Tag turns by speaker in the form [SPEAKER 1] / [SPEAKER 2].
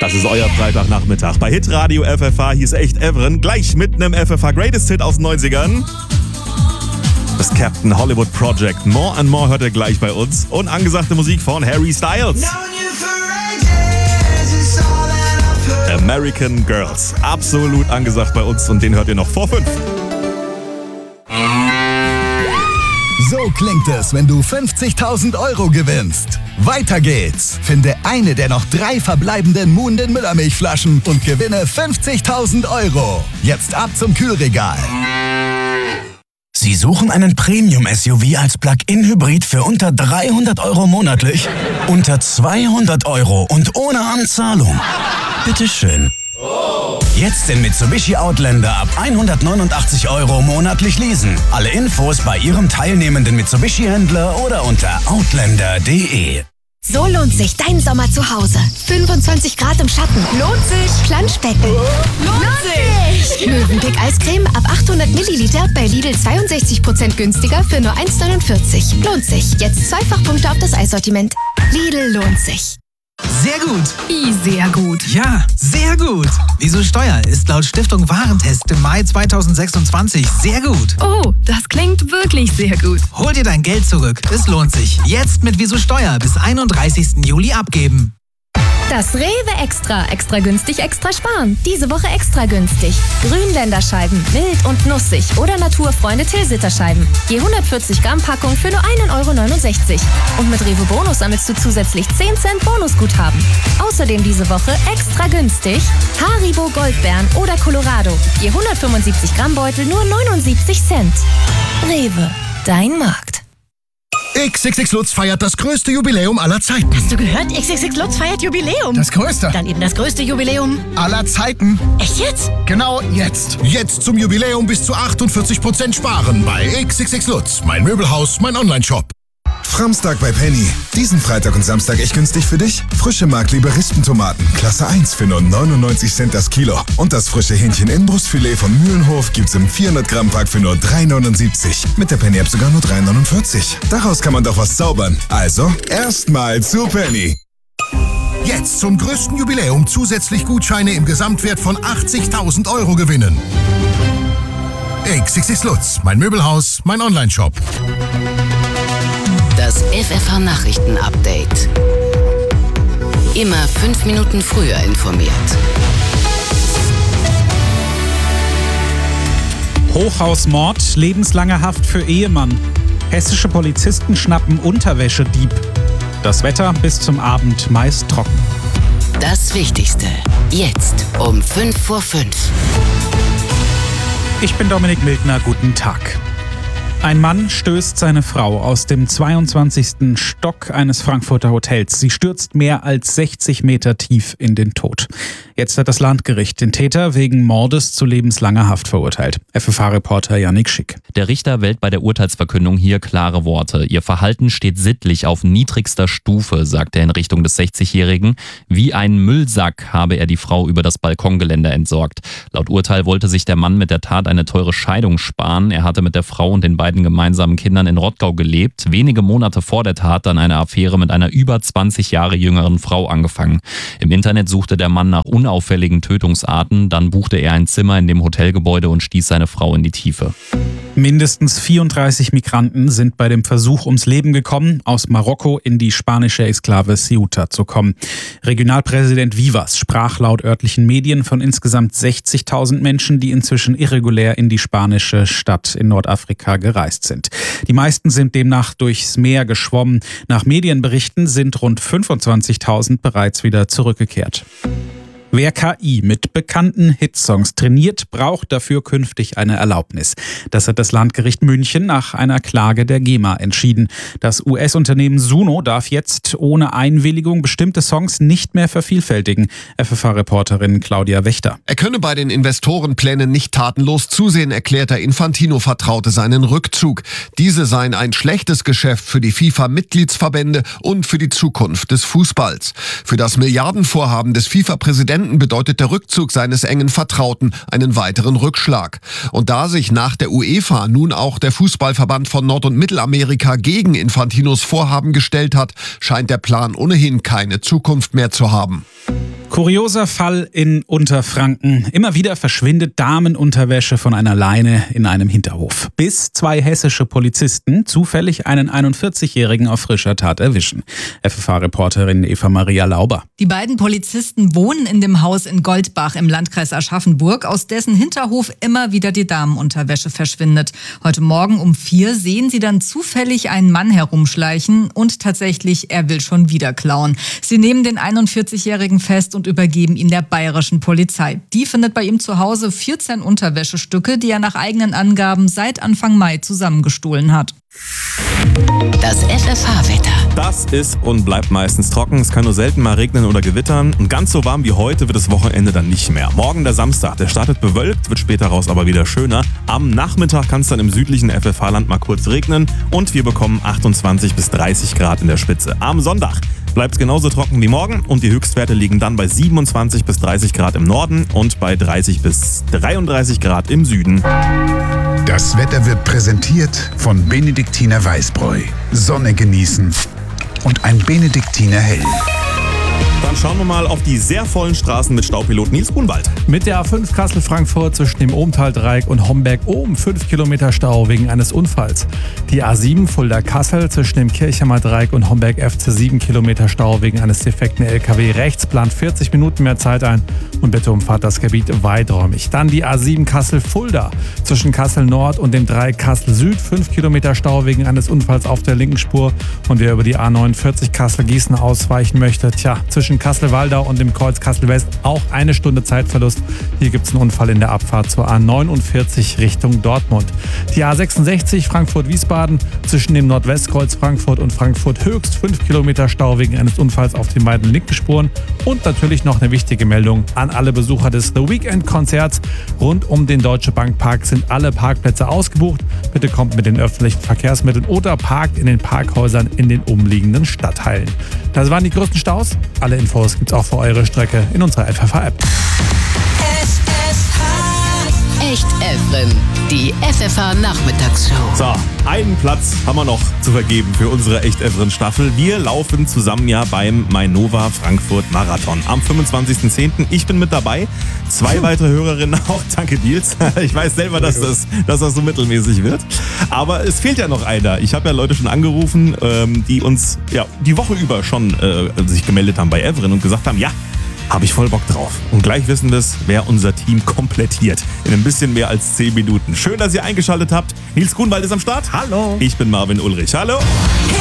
[SPEAKER 1] Das ist euer Freitagnachmittag. Bei Hitradio FFH hieß echt Everen. Gleich mit einem FFH Greatest Hit aus den 90ern. Das Captain Hollywood Project. More and More hört ihr gleich bei uns. Und angesagte Musik von Harry Styles. American Girls. Absolut angesagt bei uns und den hört ihr noch vor 5.
[SPEAKER 2] So klingt es, wenn du 50.000 € gewinnst. Weiter geht's. Finde eine der noch 3 verbleibenden Moon den Müllermilchflaschen und gewinne 50.000 €. Jetzt ab zum Kühlregal.
[SPEAKER 3] Sie suchen einen Premium-SUV als Plug-in-Hybrid für unter 300 € monatlich? Unter 200 € und ohne Anzahlung? Bitteschön. Jetzt den Mitsubishi Outlander ab 189 € monatlich leasen. Alle Infos bei Ihrem teilnehmenden Mitsubishi-Händler oder unter outlander.de.
[SPEAKER 4] So lohnt sich dein Sommer zu Hause. 25 Grad im Schatten. Lohnt sich. Planschbecken. Lohnt sich. Mövenpick Eiscreme ab 800 Milliliter bei Lidl 62% günstiger für nur 1,49. Lohnt sich. Jetzt Zweifachpunkte auf das Eissortiment. Lidl lohnt sich.
[SPEAKER 5] Sehr gut.
[SPEAKER 4] Wie sehr gut.
[SPEAKER 5] Ja, sehr gut. Wieso Steuer ist laut Stiftung Warentest im Mai 2026 sehr gut.
[SPEAKER 4] Oh, das klingt wirklich sehr gut.
[SPEAKER 5] Hol dir dein Geld zurück. Es lohnt sich. Jetzt mit Wieso Steuer bis 31. Juli abgeben.
[SPEAKER 4] Das Rewe Extra. Extra günstig, extra sparen. Diese Woche extra günstig. Grünländerscheiben, mild und nussig oder Naturfreunde Tilsiterscheiben. Je 140 Gramm Packung für nur 1,69 €. Und mit Rewe Bonus sammelst du zusätzlich 10 Cent Bonusguthaben. Außerdem diese Woche extra günstig Haribo Goldbeeren oder Colorado. Je 175 Gramm Beutel nur 79 Cent. Rewe, dein Markt.
[SPEAKER 6] XXX Lutz feiert das größte Jubiläum aller Zeiten.
[SPEAKER 7] Hast du gehört? XXX Lutz feiert Jubiläum.
[SPEAKER 6] Das größte.
[SPEAKER 7] Dann eben das größte Jubiläum
[SPEAKER 6] Aller Zeiten.
[SPEAKER 7] Echt jetzt?
[SPEAKER 6] Genau jetzt. Jetzt zum Jubiläum bis zu 48% sparen bei XXX Lutz. Mein Möbelhaus, mein Onlineshop.
[SPEAKER 8] Framstag bei Penny. Diesen Freitag und Samstag echt günstig für dich? Frische Mark-Liberistentomaten, Klasse 1 für nur 99 Cent das Kilo. Und das frische Hähnchen-Innenbrustfilet von Mühlenhof gibt's im 400 Gramm Pack für nur 3,79. Mit der Penny-App sogar nur 3,49. Daraus kann man doch was zaubern. Also, erstmal zu Penny.
[SPEAKER 6] Jetzt zum größten Jubiläum zusätzlich Gutscheine im Gesamtwert von 80.000 € gewinnen. XXX Lutz, mein Möbelhaus, mein Onlineshop.
[SPEAKER 9] Das FFH Nachrichten-Update. Immer 5 Minuten früher informiert.
[SPEAKER 10] Hochhausmord, lebenslange Haft für Ehemann. Hessische Polizisten schnappen Unterwäschedieb. Das Wetter bis zum Abend meist trocken.
[SPEAKER 9] Das Wichtigste. Jetzt um 5:05.
[SPEAKER 10] Ich bin Dominik Mildner, guten Tag. Ein Mann stößt seine Frau aus dem 22. Stock eines Frankfurter Hotels. Sie stürzt mehr als 60 Meter tief in den Tod. Jetzt hat das Landgericht den Täter wegen Mordes zu lebenslanger Haft verurteilt. FFH-Reporter Yannick Schick.
[SPEAKER 11] Der Richter wählt bei der Urteilsverkündung hier klare Worte. Ihr Verhalten steht sittlich auf niedrigster Stufe, sagt er in Richtung des 60-Jährigen. Wie ein Müllsack habe er die Frau über das Balkongeländer entsorgt. Laut Urteil wollte sich der Mann mit der Tat eine teure Scheidung sparen. Er hatte mit der Frau und den beiden gemeinsamen Kindern in Rottgau gelebt, wenige Monate vor der Tat dann eine Affäre mit einer über 20 Jahre jüngeren Frau angefangen. Im Internet suchte der Mann nach unauffälligen Tötungsarten, dann buchte er ein Zimmer in dem Hotelgebäude und stieß seine Frau in die Tiefe.
[SPEAKER 10] Mindestens 34 Migranten sind bei dem Versuch ums Leben gekommen, aus Marokko in die spanische Exklave Ceuta zu kommen. Regionalpräsident Vivas sprach laut örtlichen Medien von insgesamt 60.000 Menschen, die inzwischen irregulär in die spanische Stadt in Nordafrika gereist sind. Die meisten sind demnach durchs Meer geschwommen. Nach Medienberichten sind rund 25.000 bereits wieder zurückgekehrt. Wer KI mit bekannten Hitsongs trainiert, braucht dafür künftig eine Erlaubnis. Das hat das Landgericht München nach einer Klage der GEMA entschieden. Das US-Unternehmen Suno darf jetzt ohne Einwilligung bestimmte Songs nicht mehr vervielfältigen. FFH-Reporterin Claudia Wächter.
[SPEAKER 12] Er könne bei den Investorenplänen nicht tatenlos zusehen, erklärt der Infantino-Vertraute seinen Rückzug. Diese seien ein schlechtes Geschäft für die FIFA-Mitgliedsverbände und für die Zukunft des Fußballs. Für das Milliardenvorhaben des FIFA-Präsidenten bedeutet der Rückzug seines engen Vertrauten einen weiteren Rückschlag. Und da sich nach der UEFA nun auch der Fußballverband von Nord- und Mittelamerika gegen Infantinos Vorhaben gestellt hat, scheint der Plan ohnehin keine Zukunft mehr zu haben.
[SPEAKER 10] Kurioser Fall in Unterfranken. Immer wieder verschwindet Damenunterwäsche von einer Leine in einem Hinterhof. Bis 2 hessische Polizisten zufällig einen 41-Jährigen auf frischer Tat erwischen. FFH-Reporterin Eva-Maria Lauber.
[SPEAKER 13] Die beiden Polizisten wohnen in dem Haus in Goldbach im Landkreis Aschaffenburg, aus dessen Hinterhof immer wieder die Damenunterwäsche verschwindet. Heute Morgen um 4 sehen sie dann zufällig einen Mann herumschleichen und tatsächlich, er will schon wieder klauen. Sie nehmen den 41-Jährigen fest und übergeben ihn der bayerischen Polizei. Die findet bei ihm zu Hause 14 Unterwäschestücke, die er nach eigenen Angaben seit Anfang Mai zusammengestohlen hat.
[SPEAKER 9] Das FFH-Wetter.
[SPEAKER 1] Das ist und bleibt meistens trocken. Es kann nur selten mal regnen oder gewittern. Und ganz so warm wie heute wird das Wochenende dann nicht mehr. Morgen der Samstag, der startet bewölkt, wird später raus aber wieder schöner. Am Nachmittag kann es dann im südlichen FFH-Land mal kurz regnen. Und wir bekommen 28 bis 30 Grad in der Spitze. Am Sonntag bleibt es genauso trocken wie morgen und die Höchstwerte liegen dann bei 27 bis 30 Grad im Norden und bei 30 bis 33 Grad im Süden.
[SPEAKER 14] Das Wetter wird präsentiert von Benediktiner Weißbräu. Sonne genießen und ein Benediktiner Hell.
[SPEAKER 1] Dann schauen wir mal auf die sehr vollen Straßen mit Staupilot Nils Grunwald.
[SPEAKER 15] Mit der A5 Kassel-Frankfurt zwischen dem Ohmtal-Dreieck und Homberg-Ohm 5 Kilometer Stau wegen eines Unfalls. Die A7 Fulda-Kassel zwischen dem Kirchheimer Dreieck und Homberg-FC 7 Kilometer Stau wegen eines defekten LKW. Rechts plant 40 Minuten mehr Zeit ein und bitte umfahrt das Gebiet weiträumig. Dann die A7 Kassel-Fulda zwischen Kassel-Nord und dem Dreieck Kassel-Süd 5 Kilometer Stau wegen eines Unfalls auf der linken Spur. Und wer über die A49 Kassel-Gießen ausweichen möchte, zwischen Kassel-Waldau und dem Kreuz Kassel-West auch 1 Stunde Zeitverlust. Hier gibt es einen Unfall in der Abfahrt zur A49 Richtung Dortmund. Die A66 Frankfurt-Wiesbaden zwischen dem Nordwestkreuz Frankfurt und Frankfurt höchst 5 Kilometer Stau wegen eines Unfalls auf den beiden linken Spuren. Und natürlich noch eine wichtige Meldung an alle Besucher des The Weekend-Konzerts. Rund um den Deutsche Bank Park sind alle Parkplätze ausgebucht. Bitte kommt mit den öffentlichen Verkehrsmitteln oder parkt in den Parkhäusern in den umliegenden Stadtteilen. Das waren die größten Staus. Alle Infos gibt's auch für eure Strecke in unserer FFH-App.
[SPEAKER 9] Echt Evren, die FFH-Nachmittagsshow.
[SPEAKER 1] So, einen Platz haben wir noch zu vergeben für unsere Echt Evren Staffel. Wir laufen zusammen ja beim Mainova Frankfurt Marathon am 25.10. Ich bin mit dabei. 2 weitere Hörerinnen auch. Danke, Nils. Ich weiß selber, dass das so mittelmäßig wird. Aber es fehlt ja noch einer. Ich habe ja Leute schon angerufen, die uns ja die Woche über schon sich gemeldet haben bei Evren und gesagt haben, ja, habe ich voll Bock drauf. Und gleich wissen wir, wer unser Team komplettiert. In ein bisschen mehr als 10 Minuten. Schön, dass ihr eingeschaltet habt. Nils Grunwald ist am Start. Hallo. Ich bin Marvin Ulrich. Hallo.